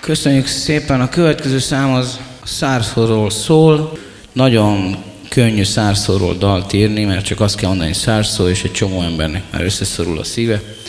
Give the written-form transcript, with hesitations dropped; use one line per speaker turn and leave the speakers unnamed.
Köszönjük szépen! A következő szám az a szárszóról szól. Nagyon könnyű szárszóról dalt írni, mert csak azt kell mondani, hogy szárszó, és egy csomó embernek már összeszorul a szíve.